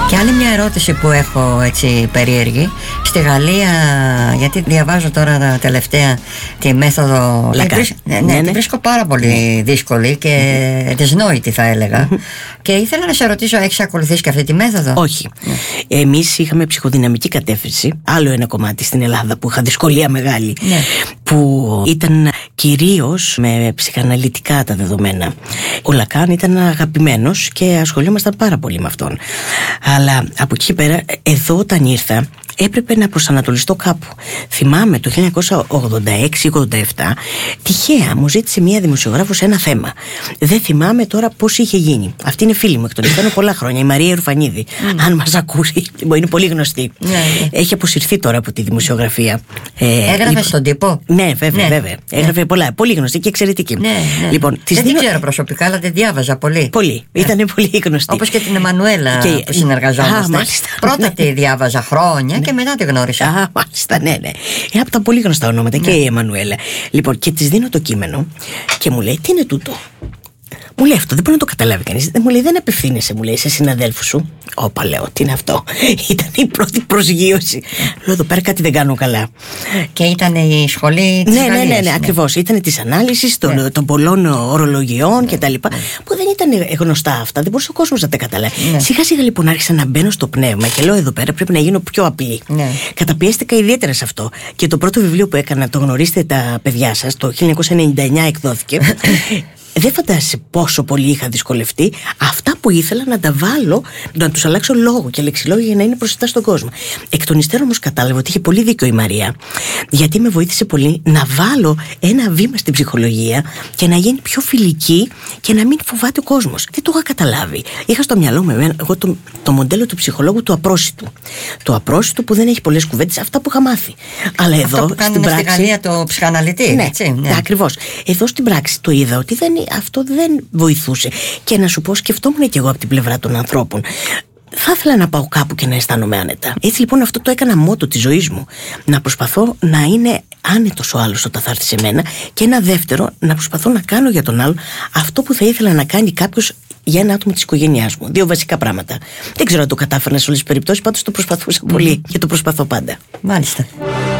Και άλλη μια ερώτηση που έχω έτσι περίεργη. Στη Γαλλία, γιατί διαβάζω τώρα τα τελευταία τη μέθοδο Λακά. Τη βρίσκω πάρα πολύ δύσκολη και δυσνόητη, θα έλεγα. Και ήθελα να σε ρωτήσω, έχεις ακολουθήσει και αυτή τη μέθοδο? Όχι. Εμείς είχαμε ψυχοδυναμική κατεύθυνση. Άλλο ένα κομμάτι στην Ελλάδα που είχα δυσκολία μεγάλη. Που ήταν κυρίως με ψυχαναλυτικά τα δεδομένα. Ο Λακάν ήταν αγαπημένος και ασχολούμασταν πάρα πολύ με αυτόν. Αλλά από εκεί πέρα, εδώ όταν ήρθα, έπρεπε να προσανατολιστώ κάπου. Θυμάμαι το 1986-87, τυχαία μου ζήτησε μία δημοσιογράφος ένα θέμα. Δεν θυμάμαι τώρα πώς είχε γίνει. Αυτή είναι φίλη μου εκ των υστέρων πολλά χρόνια, η Μαρία Ρουφανίδη. Αν μας ακούσει, είναι πολύ γνωστή. Έχει αποσυρθεί τώρα από τη δημοσιογραφία. Έγραφε στον τύπο? Ναι, βέβαια. Έγραφε πολλά. Πολύ γνωστή και εξαιρετική. Λοιπόν, δεν την ξέρω προσωπικά, αλλά την διάβαζα πολύ. Ήταν πολύ γνωστή. Όπως και την Εμμανουέλα που συνεργαζόμαστε. Πρώτα τη διάβαζα χρόνια και μετά τη γνώρισα. Μάλιστα, ναι. Από τα πολύ γνωστά ονόματα και η Εμμανουέλα. Λοιπόν, και της δίνω το κείμενο και μου λέει, τι είναι τούτο? Μου λέει, αυτό δεν μπορεί να το καταλάβει κανείς. Μου λέει, δεν απευθύνεσαι, μου λέει, σε συναδέλφους σου. Όπα, λέω, τι είναι αυτό? Ήταν η πρώτη προσγείωση. Λέω, εδώ πέρα κάτι δεν κάνω καλά. Και ήταν η σχολή της Γαλλίας. Ναι, ακριβώς. Ήταν της ανάλυσης των πολλών ορολογιών κτλ. Που δεν ήταν γνωστά αυτά. Δεν μπορούσε ο κόσμος να τα καταλάβει. Σιγά σιγά λοιπόν άρχισα να μπαίνω στο πνεύμα και λέω, εδώ πέρα πρέπει να γίνω πιο απλή. Καταπιέστηκα ιδιαίτερα σε αυτό. Και το πρώτο βιβλίο που έκανα, το γνωρίζετε τα παιδιά σας, το 1999 εκδόθηκε. Δεν φαντάζεσαι πόσο πολύ είχα δυσκολευτεί. Αυτά που ήθελα να τα βάλω, να τους αλλάξω λόγο και λεξιλόγιο για να είναι προσιτά στον κόσμο. Εκ των υστέρων όμως κατάλαβα ότι είχε πολύ δίκιο η Μαρία, γιατί με βοήθησε πολύ να βάλω ένα βήμα στην ψυχολογία και να γίνει πιο φιλική και να μην φοβάται ο κόσμος. Δεν το είχα καταλάβει. Είχα στο μυαλό μου εγώ το μοντέλο του ψυχολόγου του απρόσιτου. Το απρόσιτου που δεν έχει πολλές κουβέντες, αυτά που είχα μάθει. Αλλά αυτό εδώ που στην πράξη. Στη Γαλλία το ψυχαναλυτή. Ναι, ακριβώς. Εδώ στην πράξη το είδα ότι αυτό δεν βοηθούσε. Και να σου πω, σκεφτόμουν και εγώ από την πλευρά των ανθρώπων. Θα ήθελα να πάω κάπου και να αισθάνομαι άνετα. Έτσι λοιπόν αυτό το έκανα μότο της ζωής μου. Να προσπαθώ να είναι άνετος ο άλλος όταν θα έρθει σε μένα. Και ένα δεύτερο, να προσπαθώ να κάνω για τον άλλον αυτό που θα ήθελα να κάνει κάποιος για ένα άτομο της οικογένειάς μου. 2 βασικά πράγματα. Δεν ξέρω αν το κατάφερα σε όλες τις περιπτώσεις, πάντως το προσπαθούσα πολύ και το προσπαθώ πάντα. Μάλιστα.